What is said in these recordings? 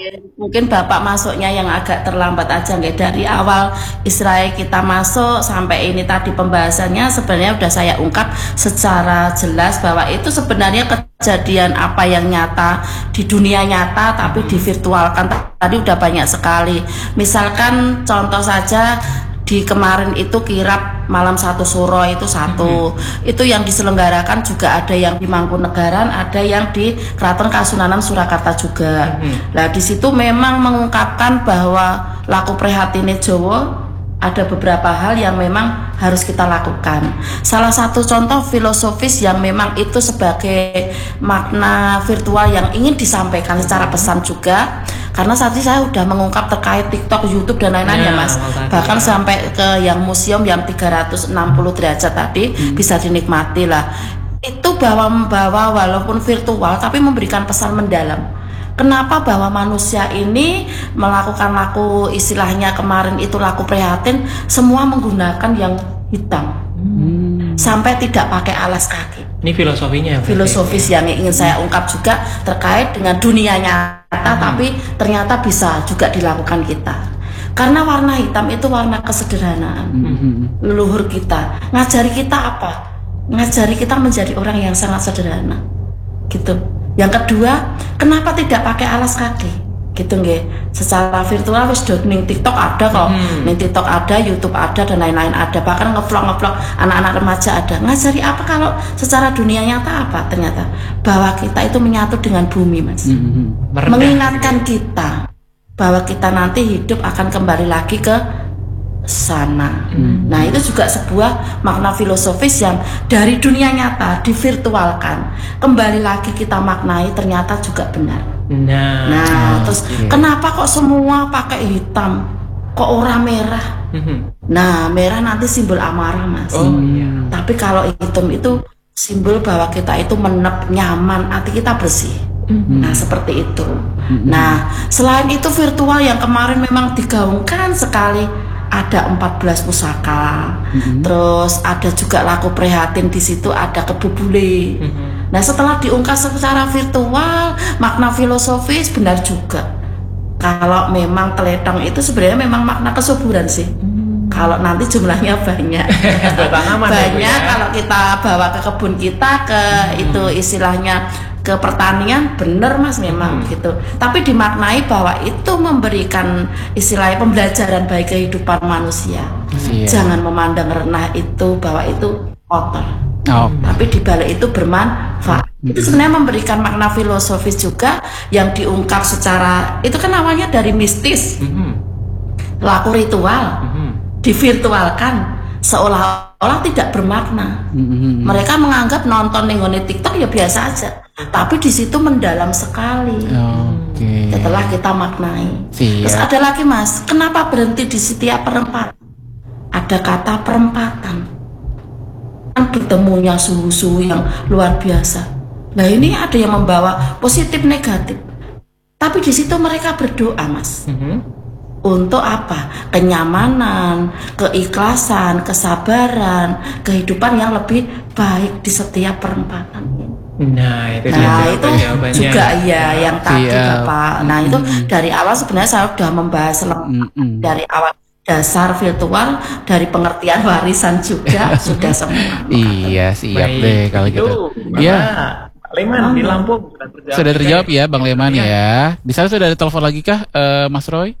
Mungkin Bapak masuknya yang agak terlambat aja nggak dari awal Israel kita masuk sampai ini tadi pembahasannya sebenarnya udah saya ungkap secara jelas bahwa itu sebenarnya kejadian apa yang nyata di dunia nyata tapi divirtualkan tadi udah banyak sekali. Misalkan contoh saja di kemarin itu kirab malam satu suro itu satu itu yang diselenggarakan juga ada yang di Mangkunegaran, ada yang di Keraton Kasunanan Surakarta juga. Nah di situ memang mengungkapkan bahwa laku prihatine Jawa ada beberapa hal yang memang harus kita lakukan. Salah satu contoh filosofis yang memang itu sebagai makna virtual yang ingin disampaikan secara pesan juga. Karena saat ini saya sudah mengungkap terkait TikTok, YouTube dan lain-lain ya Mas. Bahkan sampai ke yang museum yang 360 derajat tadi bisa dinikmati lah. Itu bahwa walaupun virtual tapi memberikan pesan mendalam. Kenapa bahwa manusia ini melakukan laku istilahnya kemarin itu laku prihatin semua menggunakan yang hitam sampai tidak pakai alas kaki. Ini filosofinya. Filosofis yang ingin saya ungkap juga terkait dengan dunia nyata tapi ternyata bisa juga dilakukan kita. Karena warna hitam itu warna kesederhanaan. Leluhur kita ngajari kita apa? Ngajari kita menjadi orang yang sangat sederhana. Gitu. Yang kedua, kenapa tidak pakai alas kaki? Gitu nggih. Secara virtual wis do ning TikTok ada kok. Ning TikTok ada, YouTube ada dan lain-lain ada. Bahkan ngevlog anak-anak remaja ada. Ngajari apa kalau secara dunia nyata apa ternyata? Bahwa kita itu menyatu dengan bumi, Mas. Mengingatkan kita bahwa kita nanti hidup akan kembali lagi ke sana. Nah itu juga sebuah makna filosofis yang dari dunia nyata divirtualkan kembali lagi kita maknai ternyata juga benar. Nah terus kenapa kok semua pakai hitam kok orang merah? Nah merah nanti simbol amarah Mas. Tapi kalau hitam itu simbol bahwa kita itu menep, nyaman, hati kita bersih. Nah seperti itu. Nah selain itu virtual yang kemarin memang digaungkan sekali, ada 14 pusaka, terus ada juga laku prihatin di situ, ada Kebo Bule. Nah setelah diungkap secara virtual, makna filosofis benar juga. Kalau memang teletong itu sebenarnya memang makna kesuburan sih. Kalau nanti jumlahnya banyak, banyak kalau kita bawa ke kebun kita, ke itu istilahnya ke pertanian, bener Mas memang gitu. Tapi dimaknai bahwa itu memberikan istilahnya pembelajaran bagi kehidupan manusia. Jangan memandang rendah itu bahwa itu kotor. Tapi dibalik itu bermanfaat. Itu sebenarnya memberikan makna filosofis juga yang diungkap secara itu kan awalnya dari mistis, laku ritual, divirtualkan seolah-olah tidak bermakna. Mereka menganggap nonton nengone TikTok ya biasa aja, tapi di situ mendalam sekali. Setelah kita maknai. Terus ada lagi Mas, kenapa berhenti di setiap perempatan? Ada kata perempatan. Kan bertemunya suhu-suhu yang luar biasa. Nah ini ada yang membawa positif negatif. Tapi di situ mereka berdoa Mas. Untuk apa? Kenyamanan, keikhlasan, kesabaran, kehidupan yang lebih baik di setiap perempatan ini. Nah itu juga ya yang tadi Bapak. Nah itu dari awal sebenarnya saya sudah membahas dari awal dasar virtual, dari pengertian warisan juga sudah semua. Iya siap deh kalau gitu. Iya. Leman di Lampung sudah terjawab ya Bang Leman ya. Di sana sudah ada telepon lagi kah Mas Roy?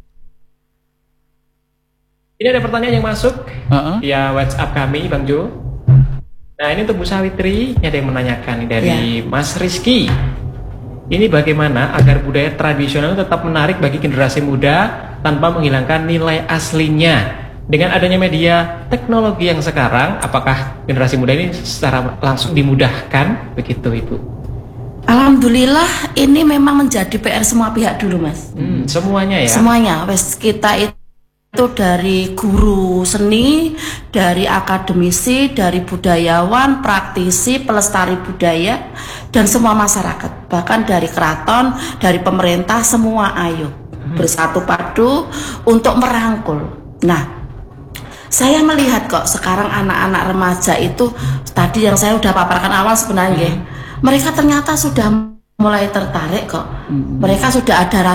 Ini ada pertanyaan yang masuk via WhatsApp kami, Bang Jo. Nah ini untuk Bu Sawitri, ada yang menanyakan dari Mas Rizky. Ini bagaimana agar budaya tradisional tetap menarik bagi generasi muda tanpa menghilangkan nilai aslinya? Dengan adanya media teknologi yang sekarang, apakah generasi muda ini secara langsung dimudahkan? Begitu Ibu. Alhamdulillah ini memang menjadi PR semua pihak dulu Mas. Semuanya ya? Semuanya, kita itu dari guru seni, dari akademisi, dari budayawan, praktisi, pelestari budaya, dan semua masyarakat. Bahkan dari keraton, dari pemerintah, semua ayo bersatu padu untuk merangkul. Nah, saya melihat kok sekarang anak-anak remaja itu, tadi yang saya udah paparkan awal sebenarnya, mereka ternyata sudah mulai tertarik kok. Mereka sudah ada